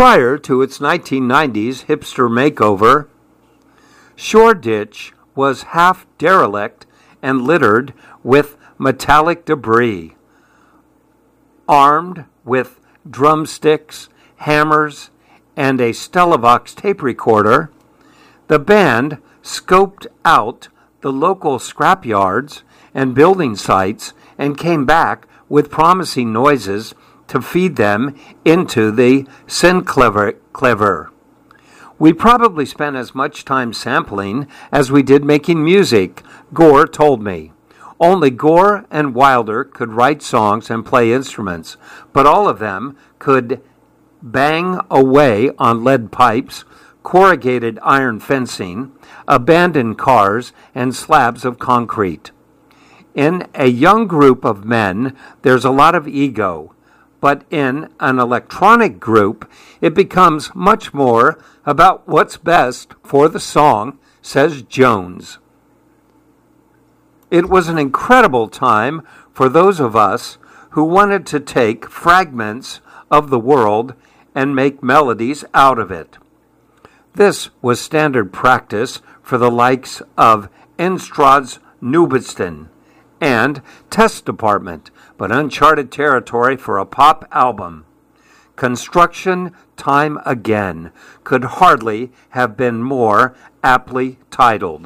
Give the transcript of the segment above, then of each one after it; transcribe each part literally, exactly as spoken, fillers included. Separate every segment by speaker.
Speaker 1: Prior to its nineteen nineties hipster makeover, Shoreditch was half derelict and littered with metallic debris. Armed with drumsticks, hammers, and a Stellavox tape recorder, the band scoped out the local scrapyards and building sites and came back with promising noises to feed them into the synclavier. We probably spent as much time sampling as we did making music, Gore told me. Only Gore and Wilder could write songs and play instruments, but all of them could bang away on lead pipes, corrugated iron fencing, abandoned cars, and slabs of concrete. In a young group of men, there's a lot of ego, but in an electronic group, it becomes much more about what's best for the song, says Jones. It was an incredible time for those of us who wanted to take fragments of the world and make melodies out of it. This was standard practice for the likes of Instra's Nubiston and Test Department, but uncharted territory for a pop album. Construction Time Again could hardly have been more aptly titled.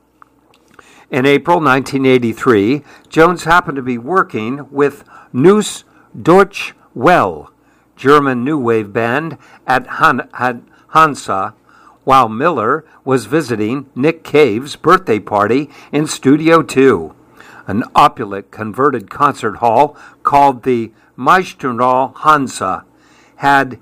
Speaker 1: In April nineteen eighty-three, Jones happened to be working with Neues Deutsche Welle, German new wave band at Han- Han- Hansa, while Miller was visiting Nick Cave's birthday party in Studio two, an opulent converted concert hall called the Meistersaal Hansa, had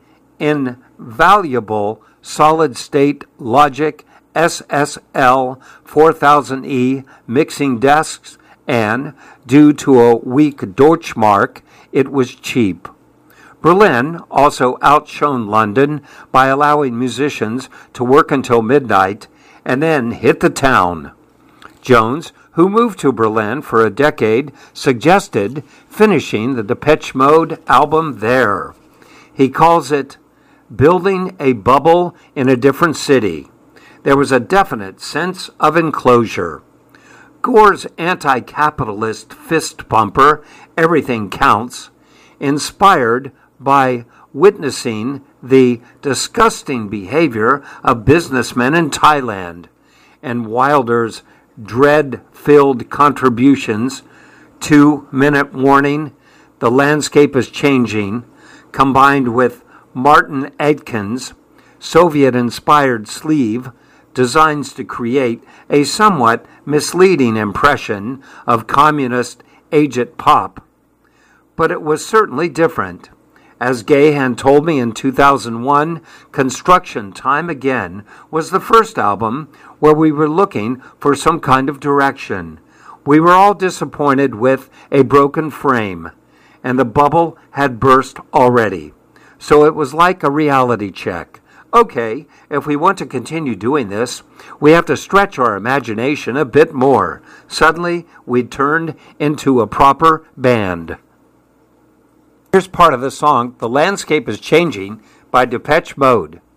Speaker 1: invaluable solid-state Logic S S L four thousand E mixing desks, and, due to a weak Deutschmark, it was cheap. Berlin also outshone London by allowing musicians to work until midnight and then hit the town. Jones, who moved to Berlin for a decade, suggested finishing the Depeche Mode album there. He calls it building a bubble in a different city. There was a definite sense of enclosure. Gore's anti-capitalist fist bumper, Everything Counts, inspired by witnessing the disgusting behavior of businessmen in Thailand, and Wilder's dread-filled contributions, Two-Minute Warning, The Landscape is Changing, combined with Martin Aitken's Soviet-inspired sleeve, designs to create a somewhat misleading impression of communist agit pop. But it was certainly different. As Gahan told me in two thousand one, Construction Time Again was the first album where we were looking for some kind of direction. We were all disappointed with A Broken Frame, and the bubble had burst already. So it was like a reality check. Okay, if we want to continue doing this, we have to stretch our imagination a bit more. Suddenly, we turned into a proper band. Here's part of the song, The Landscape is Changing, by Depeche Mode.